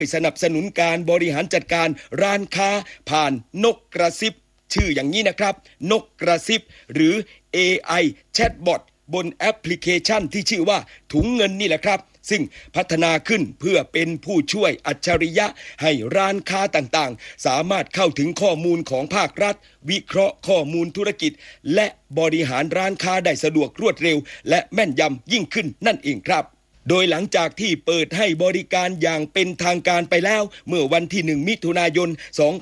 สนับสนุนการบริหารจัดการร้านค้าผ่านนกกระซิบชื่ออย่างนี้นะครับนกกระซิบหรือ AI Chatbot บนแอปพลิเคชันที่ชื่อว่าถุงเงินนี่แหละครับซึ่งพัฒนาขึ้นเพื่อเป็นผู้ช่วยอัจฉริยะให้ร้านค้าต่างๆสามารถเข้าถึงข้อมูลของภาครัฐวิเคราะห์ข้อมูลธุรกิจและบริหารร้านค้าได้สะดวกรวดเร็วและแม่นยำยิ่งขึ้นนั่นเองครับโดยหลังจากที่เปิดให้บริการอย่างเป็นทางการไปแล้วเมื่อวันที่1มิถุนายน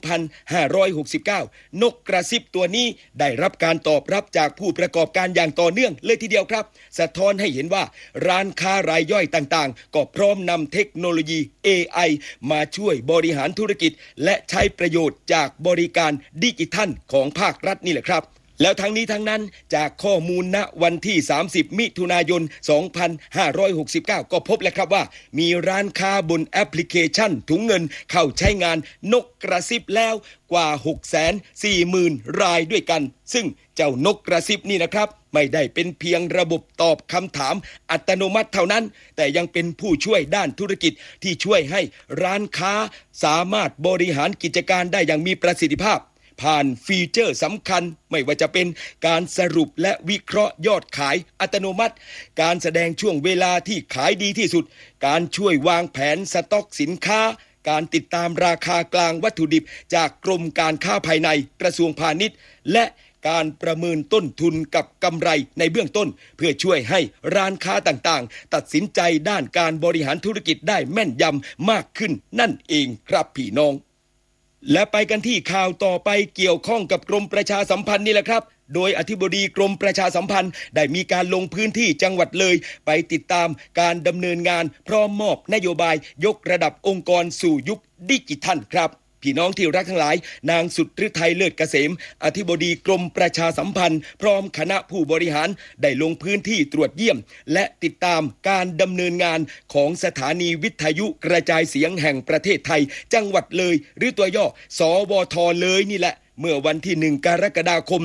2569นกกระซิบตัวนี้ได้รับการตอบรับจากผู้ประกอบการอย่างต่อเนื่องเลยทีเดียวครับสะท้อนให้เห็นว่าร้านค้ารายย่อยต่างๆก็พร้อมนำเทคโนโลยี AI มาช่วยบริหารธุรกิจและใช้ประโยชน์จากบริการดิจิทัลของภาครัฐนี่แหละครับแล้วทั้งนี้ทั้งนั้นจากข้อมูลณวันที่30มิถุนายน2569ก็พบแล้วครับว่ามีร้านค้าบนแอปพลิเคชันถุงเงินเข้าใช้งานนกกระซิบแล้วกว่า 640,000 รายด้วยกันซึ่งเจ้านกกระซิบนี่นะครับไม่ได้เป็นเพียงระบบตอบคำถามอัตโนมัติเท่านั้นแต่ยังเป็นผู้ช่วยด้านธุรกิจที่ช่วยให้ร้านค้าสามารถบริหารกิจการได้อย่างมีประสิทธิภาพผ่านฟีเจอร์สำคัญไม่ว่าจะเป็นการสรุปและวิเคราะห์ยอดขายอัตโนมัติการแสดงช่วงเวลาที่ขายดีที่สุดการช่วยวางแผนสต็อกสินค้าการติดตามราคากลางวัตถุดิบจากกรมการค้าภายในกระทรวงพาณิชย์และการประเมินต้นทุนกับกำไรในเบื้องต้นเพื่อช่วยให้ร้านค้าต่างๆตัดสินใจด้านการบริหารธุรกิจได้แม่นยำมากขึ้นนั่นเองครับพี่น้องและไปกันที่ข่าวต่อไปเกี่ยวข้องกับกรมประชาสัมพันธ์นี่แหละครับโดยอธิบดีกรมประชาสัมพันธ์ได้มีการลงพื้นที่จังหวัดเลยไปติดตามการดำเนินงานพร้อมมอบนโยบายยกระดับองค์กรสู่ยุคดิจิทัลครับพี่น้องที่รักทั้งหลายนางสุทธิไทยเลิศเกษมอธิบดีกรมประชาสัมพันธ์พร้อมคณะผู้บริหารได้ลงพื้นที่ตรวจเยี่ยมและติดตามการดำเนินงานของสถานีวิทยุกระจายเสียงแห่งประเทศไทยจังหวัดเลยหรือตัวย่อสวทเลยนี่แหละเมื่อวันที่1กรกฎาคม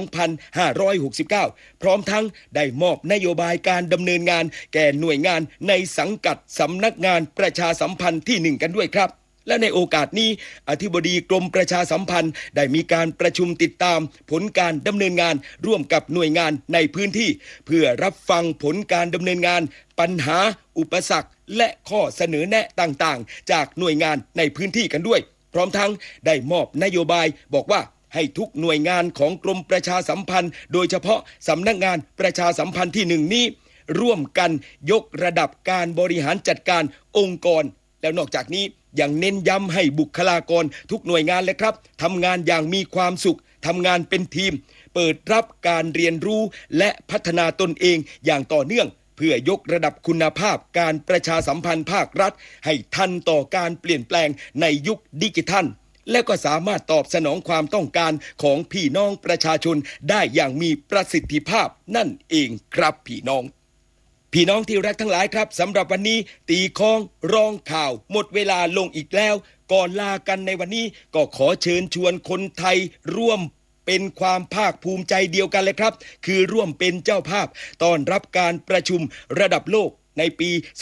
2569พร้อมทั้งได้มอบนโยบายการดำเนินงานแก่หน่วยงานในสังกัดสำนักงานประชาสัมพันธ์ที่1กันด้วยครับและในโอกาสนี้อธิบดีกรมประชาสัมพันธ์ได้มีการประชุมติดตามผลการดำเนินงานร่วมกับหน่วยงานในพื้นที่เพื่อรับฟังผลการดำเนินงานปัญหาอุปสรรคและข้อเสนอแนะต่างๆจากหน่วยงานในพื้นที่กันด้วยพร้อมทั้งได้มอบนโยบายบอกว่าให้ทุกหน่วยงานของกรมประชาสัมพันธ์โดยเฉพาะสำนักงานประชาสัมพันธ์ที่1นี้ร่วมกันยกระดับการบริหารจัดการองค์กรแล้วนอกจากนี้ยังเน้นย้ำให้บุคลากรทุกหน่วยงานเลยครับทำงานอย่างมีความสุขทำงานเป็นทีมเปิดรับการเรียนรู้และพัฒนาตนเองอย่างต่อเนื่องเพื่อยกระดับคุณภาพการประชาสัมพันธ์ภาครัฐให้ทันต่อการเปลี่ยนแปลงในยุคดิจิทัลและก็สามารถตอบสนองความต้องการของพี่น้องประชาชนได้อย่างมีประสิทธิภาพนั่นเองครับพี่น้องที่รักทั้งหลายครับสำหรับวันนี้ตีค้องร้องข่าวหมดเวลาลงอีกแล้วก่อนลากันในวันนี้ก็ขอเชิญชวนคนไทยร่วมเป็นความภาคภูมิใจเดียวกันเลยครับคือร่วมเป็นเจ้าภาพต้อนรับการประชุมระดับโลกในปี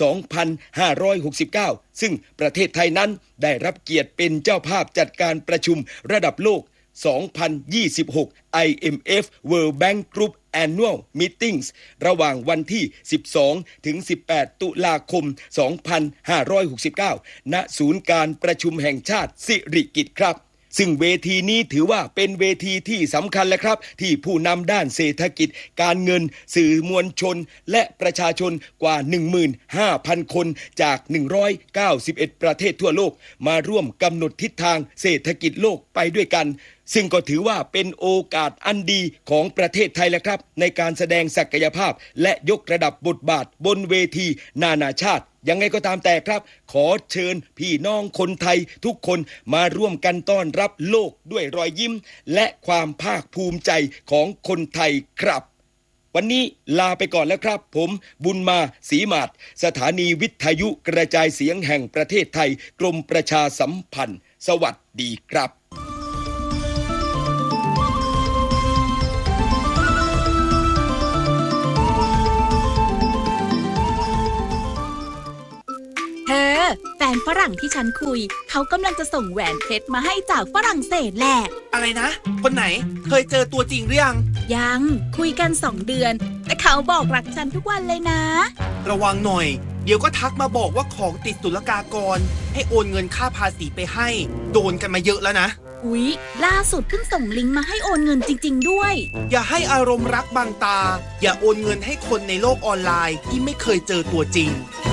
2569 ซึ่งประเทศไทยนั้นได้รับเกียรติเป็นเจ้าภาพจัดการประชุมระดับโลก 2026 IMF World Bank Group Annual Meetings ระหว่างวันที่ 12 ถึง 18 ตุลาคม 2569 ณ ศูนย์การประชุมแห่งชาติสิริกิติ์ครับซึ่งเวทีนี้ถือว่าเป็นเวทีที่สำคัญและครับที่ผู้นำด้านเศรษฐกิจการเงินสื่อมวลชนและประชาชนกว่า 15,000 คนจาก191ประเทศทั่วโลกมาร่วมกำหนดทิศทางเศรษฐกิจโลกไปด้วยกันซึ่งก็ถือว่าเป็นโอกาสอันดีของประเทศไทยแล้วครับในการแสดงศักยภาพและยกระดับบทบาทบนเวทีนานาชาติยังไงก็ตามแต่ครับขอเชิญพี่น้องคนไทยทุกคนมาร่วมกันต้อนรับโลกด้วยรอยยิ้มและความภาคภูมิใจของคนไทยครับวันนี้ลาไปก่อนแล้วครับผมบุญมาศรีมาศสถานีวิทยุกระจายเสียงแห่งประเทศไทยกรมประชาสัมพันธ์สวัสดีครับแฟนฝรั่งที่ฉันคุยเขากำลังจะส่งแหวนเพชรมาให้จากฝรั่งเศสแหละอะไรนะคนไหนเคยเจอตัวจริงหรือยังคุยกัน2 เดือนแต่เขาบอกรักฉันทุกวันเลยนะระวังหน่อยเดี๋ยวก็ทักมาบอกว่าของติดศุลกากรให้โอนเงินค่าภาษีไปให้โดนกันมาเยอะแล้วนะอุ๊ยล่าสุดเพิ่งส่งลิงก์มาให้โอนเงินจริงๆด้วยอย่าให้อารมณ์รักบังตาอย่าโอนเงินให้คนในโลกออนไลน์ที่ไม่เคยเจอตัวจริง